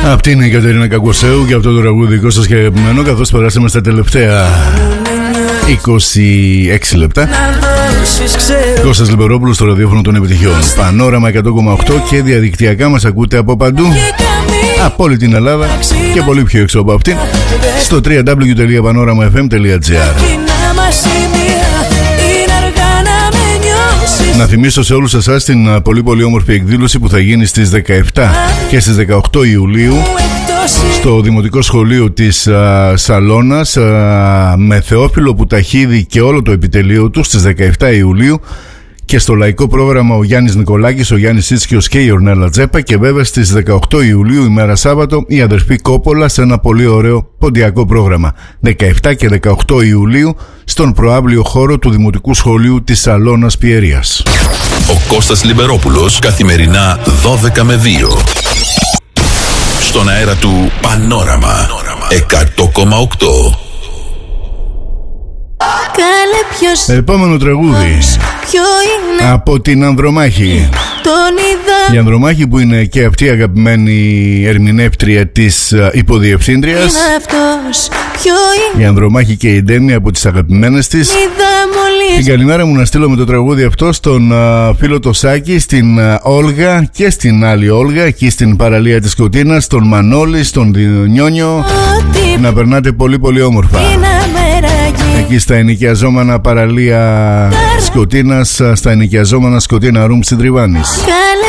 Αυτή είναι η Κατερίνα Κακοσέου και αυτό το τραγούδι δικό σας και αγαπημένο, καθώς περάσαμε στα τελευταία 26 λεπτά. Κώστας Λιμπερόπουλος στο ραδιόφωνο των επιτυχιών. Πανόραμα 100,8 και διαδικτυακά μας ακούτε από παντού, από όλη την Ελλάδα και πολύ πιο έξω από αυτήν, στο www.panoramafm.gr. Να θυμίσω σε όλους εσάς την πολύ όμορφη εκδήλωση που θα γίνει στις 17 και στις 18 Ιουλίου στο Δημοτικό Σχολείο της Σαλώνας, με Θεόφιλο Πουταχίδη και όλο το επιτελείο του στις 17 Ιουλίου, και στο λαϊκό πρόγραμμα ο Γιάννης Νικολάκης, ο Γιάννης Σίτσκιος και η Ορνέλα Τζέπα, και βέβαια στις 18 Ιουλίου ημέρα Σάββατο η αδερφή Κόπολα σε ένα πολύ ωραίο ποντιακό πρόγραμμα. 17 και 18 Ιουλίου στον προαύλιο χώρο του Δημοτικού Σχολείου της Σαλώνας Πιερίας. Ο Κώστας Λιμπερόπουλος, καθημερινά 12 με 2 στον αέρα του Πανόραμα 100,8. Επόμενο τραγούδι από την Ανδρομάχη. Η Ανδρομάχη, που είναι και αυτή η αγαπημένη ερμηνεύτρια της υποδιευθύντριας. Η Ανδρομάχη και η Ντέμι από τις αγαπημένες της. Την καλημέρα μου να στείλω με το τραγούδι αυτό στον φίλο το Σάκη, στην Όλγα και στην άλλη Όλγα, εκεί στην παραλία της Σκοτίνας, στον Μανώλη, στον Νιόνιο. Να περνάτε πολύ όμορφα εκεί στα ενοικιαζόμενα παραλία Σκοτίνας, στα ενοικιαζόμενα Σκοτίνα Room στην Τριβάνης.